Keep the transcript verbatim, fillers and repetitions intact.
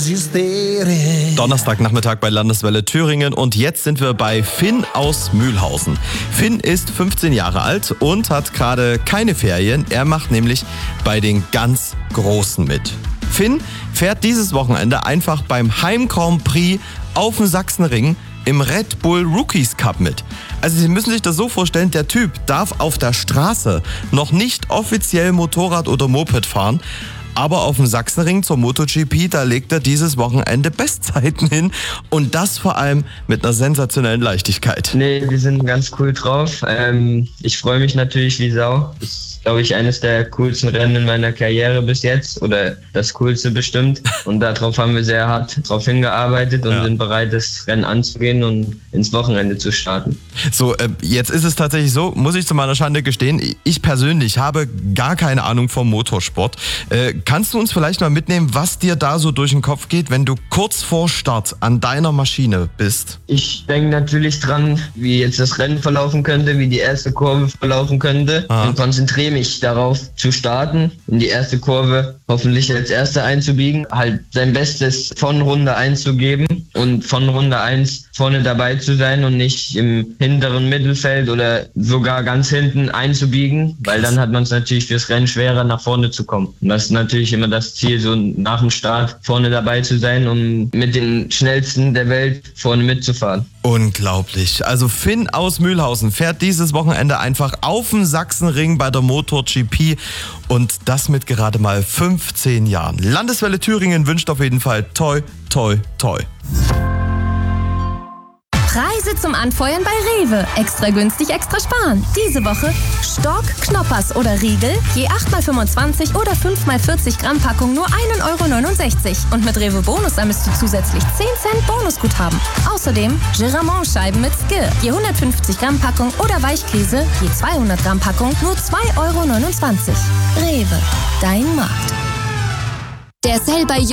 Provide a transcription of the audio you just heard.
resistere. Donnerstagnachmittag bei Landeswelle Thüringen und jetzt sind wir bei Finn aus Mühlhausen. Finn ist fünfzehn Jahre alt und hat gerade keine Ferien. Er macht nämlich bei den ganz Großen mit. Finn fährt dieses Wochenende einfach beim Heim Grand Prix auf dem Sachsenring im Red Bull Rookies Cup mit. Also Sie müssen sich das so vorstellen, der Typ darf auf der Straße noch nicht offiziell Motorrad oder Moped fahren, aber auf dem Sachsenring zur MotoGP, da legt er dieses Wochenende Bestzeiten hin und das vor allem mit einer sensationellen Leichtigkeit. Nee, wir sind ganz cool drauf. Ähm, ich freue mich natürlich wie Sau. Das ist, glaube ich, eines der coolsten Rennen in meiner Karriere bis jetzt oder das coolste bestimmt. Und darauf haben wir sehr hart drauf hingearbeitet und ja. sind bereit, das Rennen anzugehen und ins Wochenende zu starten. So, äh, jetzt ist es tatsächlich so, muss ich zu meiner Schande gestehen, ich persönlich habe gar keine Ahnung vom Motorsport. Äh, Kannst du uns vielleicht mal mitnehmen, was dir da so durch den Kopf geht, wenn du kurz vor Start an deiner Maschine bist? Ich denke natürlich dran, wie jetzt das Rennen verlaufen könnte, wie die erste Kurve verlaufen könnte ah. und konzentriere mich darauf zu starten, in die erste Kurve hoffentlich als Erster einzubiegen, halt sein Bestes von Runde eins zu geben und von Runde eins vorne dabei zu sein und nicht im hinteren Mittelfeld oder sogar ganz hinten einzubiegen, weil dann hat man es natürlich fürs Rennen schwerer, nach vorne zu kommen. Und das ist natürlich immer das Ziel, so nach dem Start vorne dabei zu sein, um mit den Schnellsten der Welt vorne mitzufahren. Unglaublich. Also Finn aus Mühlhausen fährt dieses Wochenende einfach auf dem Sachsenring bei der MotoGP und das mit gerade mal fünfzehn Jahren. Landeswelle Thüringen wünscht auf jeden Fall toi, toi, toi. Preise zum Anfeuern bei Rewe. Extra günstig, extra sparen. Diese Woche Stork, Knoppers oder Riegel, je acht mal fünfundzwanzig oder fünf mal vierzig Gramm Packung nur ein Euro neunundsechzig. Und mit Rewe Bonus sammelst du zusätzlich zehn Cent Bonusguthaben. Außerdem Giramont-Scheiben mit Skill, je hundertfünfzig Gramm Packung oder Weichkäse, je zweihundert Gramm Packung nur zwei Euro neunundzwanzig. Rewe, dein Markt. Der Sale bei